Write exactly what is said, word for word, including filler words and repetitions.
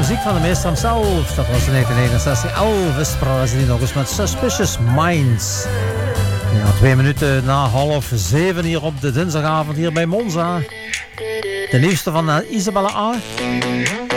muziek van de meester hemzelf. Dat was in negentien negenenzestig. Elvis Presley nog eens met Suspicious Minds. Ja, twee minuten na half zeven hier op de dinsdagavond hier bij Monza. De nieuwste van Isabella A.